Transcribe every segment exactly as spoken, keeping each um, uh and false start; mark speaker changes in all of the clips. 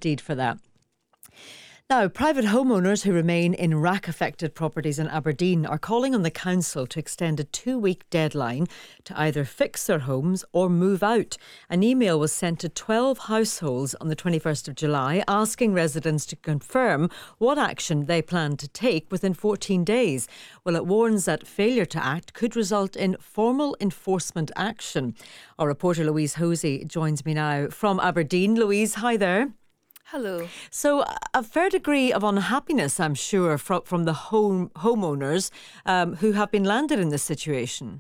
Speaker 1: indeed for that. Now, private homeowners who remain in R A C-affected properties in Aberdeen are calling on the council to extend a two-week deadline to either fix their homes or move out. An email was sent to twelve households on the twenty-first of July asking residents to confirm what action they plan to take within fourteen days. Well, it warns that failure to act could result in formal enforcement action. Our reporter Louise Hosey joins me now from Aberdeen. Louise, hi there.
Speaker 2: Hello.
Speaker 1: So a fair degree of unhappiness, I'm sure, from, from the home homeowners um, who have been landed in this situation.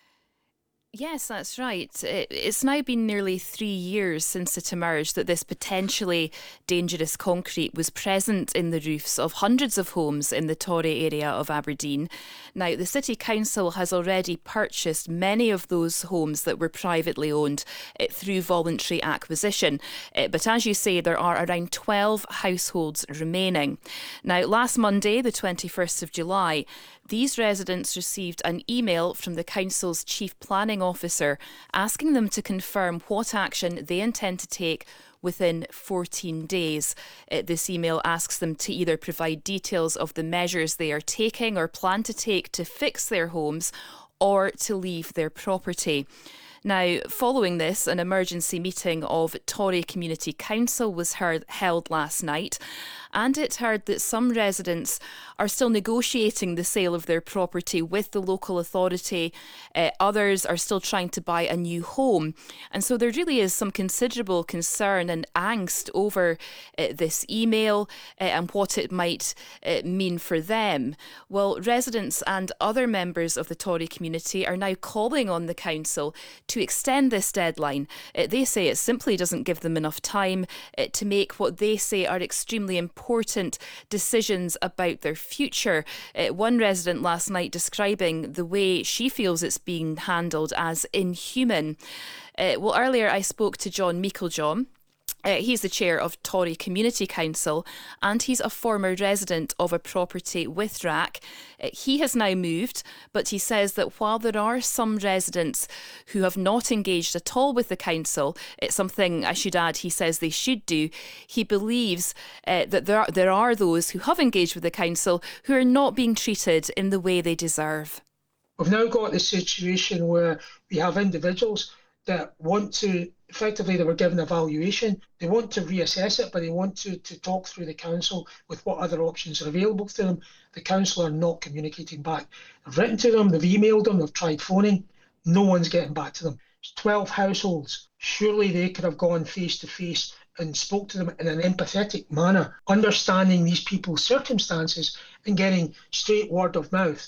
Speaker 2: Yes, that's right. It, it's now been nearly three years since it emerged that this potentially dangerous concrete was present in the roofs of hundreds of homes in the Torry area of Aberdeen. Now, the City Council has already purchased many of those homes that were privately owned uh, through voluntary acquisition. Uh, but as you say, there are around twelve households remaining. Now, last Monday, the twenty-first of July, these residents received an email from the council's chief planning officer asking them to confirm what action they intend to take within fourteen days. Uh, this email asks them to either provide details of the measures they are taking or plan to take to fix their homes or to leave their property. Now, following this, an emergency meeting of Torry Community Council was heard, held last night, and it heard that some residents are still negotiating the sale of their property with the local authority. Uh, others are still trying to buy a new home. And so there really is some considerable concern and angst over uh, this email uh, and what it might uh, mean for them. Well, residents and other members of the Torry community are now calling on the council to extend this deadline. Uh, they say it simply doesn't give them enough time uh, to make what they say are extremely important decisions about their future. Uh, one resident last night describing the way she feels it's being handled as inhuman. Uh, well, earlier I spoke to John Meiklejohn. Uh, he's the chair of Torry Community Council and he's a former resident of a property with R A C. Uh, he has now moved, but he says that while there are some residents who have not engaged at all with the council, it's something I should add he says they should do, he believes uh, that there are, there are those who have engaged with the council who are not being treated in the way they deserve.
Speaker 3: We've now got the situation where we have individuals that want to, effectively they were given a valuation, they want to reassess it, but they want to, to talk through the council with what other options are available to them. The council are not communicating back. They've written to them, they've emailed them, they've tried phoning, no one's getting back to them. It's twelve households. Surely they could have gone face to face and spoke to them in an empathetic manner, understanding these people's circumstances and getting straight word of mouth.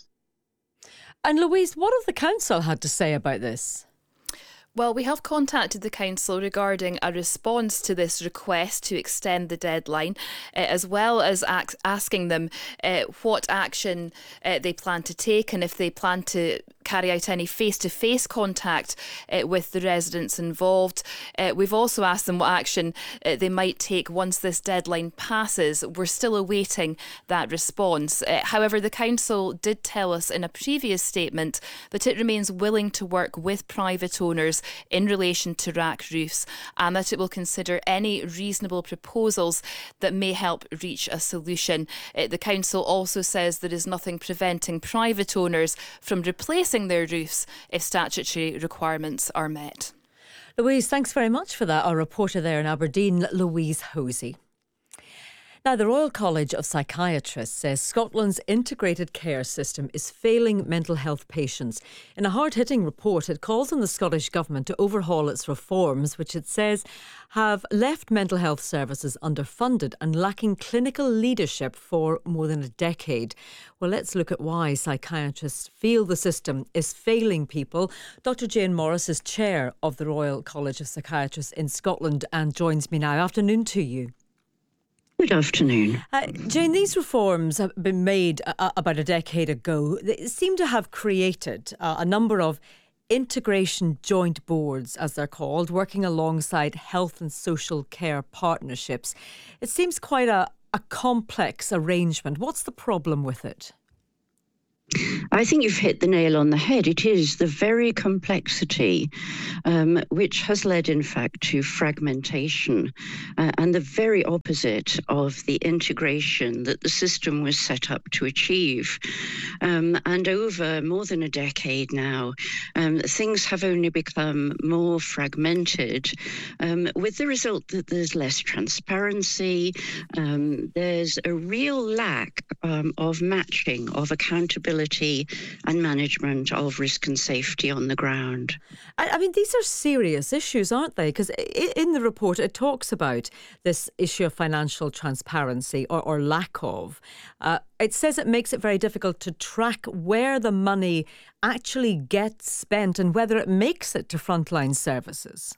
Speaker 1: And Louise, what have the council had to say about this?
Speaker 2: Well, we have contacted the council regarding a response to this request to extend the deadline, uh, as well as ac- asking them uh, what action uh, they plan to take and if they plan to carry out any face-to-face contact uh, with the residents involved. Uh, we've also asked them what action uh, they might take once this deadline passes. We're still awaiting that response. Uh, however, the council did tell us in a previous statement that it remains willing to work with private owners in relation to R A C roofs and that it will consider any reasonable proposals that may help reach a solution. Uh, the council also says there is nothing preventing private owners from replacing their roofs if statutory requirements are met.
Speaker 1: Louise, thanks very much for that. Our reporter there in Aberdeen, Louise Hosey. Now, the Royal College of Psychiatrists says Scotland's integrated care system is failing mental health patients. In a hard-hitting report, it calls on the Scottish Government to overhaul its reforms, which it says have left mental health services underfunded and lacking clinical leadership for more than a decade. Well, let's look at why psychiatrists feel the system is failing people. Doctor Jane Morris is chair of the Royal College of Psychiatrists in Scotland and joins me now. Afternoon to you.
Speaker 4: Good afternoon.
Speaker 1: Uh, Jane, these reforms have been made uh, about a decade ago. They seem to have created uh, a number of integration joint boards, as they're called, working alongside health and social care partnerships. It seems quite a, a complex arrangement. What's the problem with it?
Speaker 4: I think you've hit the nail on the head. It is the very complexity um, which has led, in fact, to fragmentation uh, and the very opposite of the integration that the system was set up to achieve. Um, and over more than a decade now, um, things have only become more fragmented, um, with the result that there's less transparency, um, there's a real lack um, of matching, of accountability and management of risk and safety on the ground.
Speaker 1: I, I mean, these are serious issues, aren't they? Because in the report, it talks about this issue of financial transparency or, or lack of. Uh, it says it makes it very difficult to track where the money actually gets spent and whether it makes it to frontline services.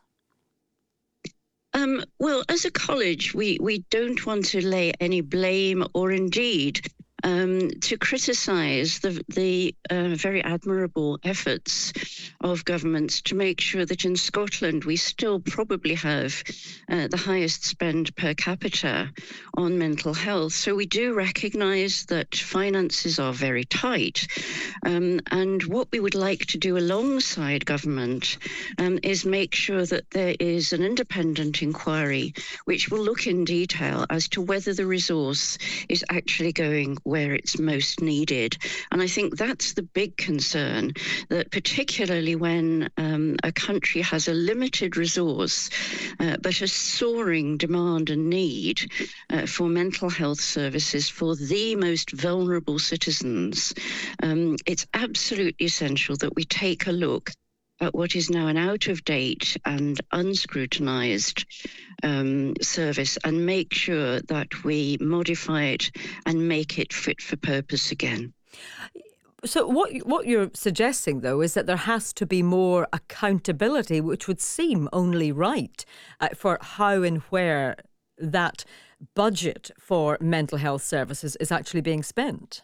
Speaker 4: Um, well, as a college, we, we don't want to lay any blame or indeed Um, to criticise the, the uh, very admirable efforts of governments to make sure that in Scotland we still probably have uh, the highest spend per capita on mental health. So we do recognise that finances are very tight. Um, and what we would like to do alongside government um, is make sure that there is an independent inquiry which will look in detail as to whether the resource is actually going where it's most needed. And I think that's the big concern, that particularly when um, a country has a limited resource, uh, but a soaring demand and need uh, for mental health services for the most vulnerable citizens, um, it's absolutely essential that we take a look at what is now an out-of-date and unscrutinised um, service and make sure that we modify it and make it fit for purpose again.
Speaker 1: So what what you're suggesting, though, is that there has to be more accountability, which would seem only right uh, for how and where that budget for mental health services is actually being spent.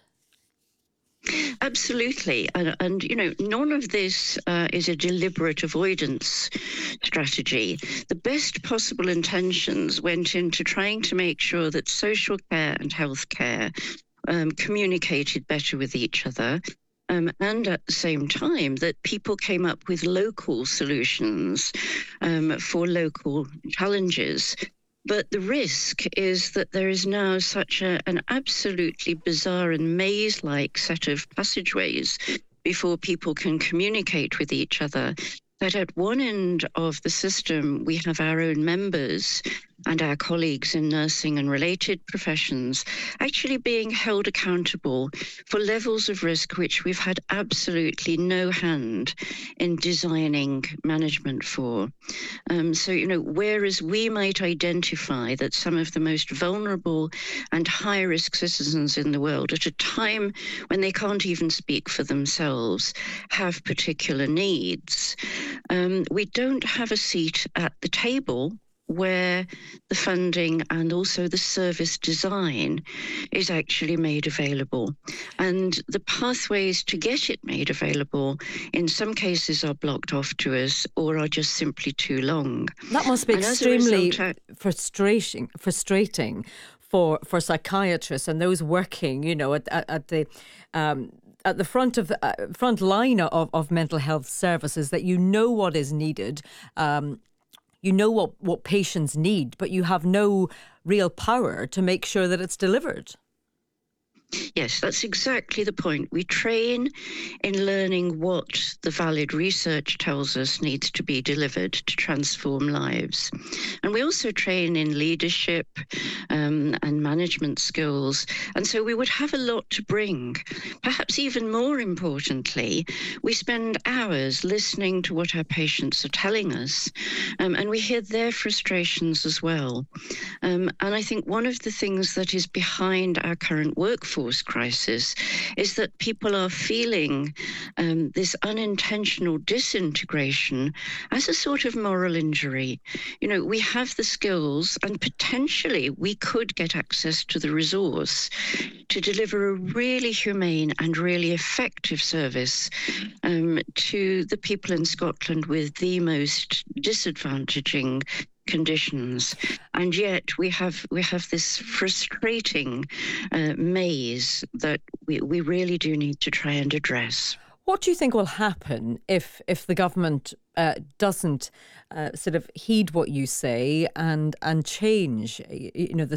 Speaker 4: Absolutely. And, and, you know, none of this uh, is a deliberate avoidance strategy. The best possible intentions went into trying to make sure that social care and health care um, communicated better with each other. Um, and at the same time, that people came up with local solutions um, for local challenges. But the risk is that there is now such a, an absolutely bizarre and maze-like set of passageways before people can communicate with each other, that at one end of the system, we have our own members and our colleagues in nursing and related professions actually being held accountable for levels of risk which we've had absolutely no hand in designing management for. Um, so, you know, whereas we might identify that some of the most vulnerable and high-risk citizens in the world at a time when they can't even speak for themselves have particular needs, um, we don't have a seat at the table where the funding and also the service design is actually made available. And the pathways to get it made available in some cases are blocked off to us or are just simply too long.
Speaker 1: That must be and extremely
Speaker 4: result,
Speaker 1: frustrating frustrating for, for psychiatrists and those working, you know, at, at, at the um at the front of uh, front line of, of mental health services, that you know what is needed. Um You know what, what patients need, but you have no real power to make sure that it's delivered.
Speaker 4: Yes, that's exactly the point. We train in learning what the valid research tells us needs to be delivered to transform lives. And we also train in leadership um, and management skills. And so we would have a lot to bring. Perhaps even more importantly, we spend hours listening to what our patients are telling us, um, and we hear their frustrations as well. Um, and I think one of the things that is behind our current workforce crisis is that people are feeling um, this unintentional disintegration as a sort of moral injury. You know, we have the skills and potentially we could get access to the resource to deliver a really humane and really effective service um, to the people in Scotland with the most disadvantaging conditions, and yet we have we have this frustrating uh, maze that we, we really do need to try and address.
Speaker 1: What do you think will happen if if the government uh, doesn't uh, sort of heed what you say and and change, you know, the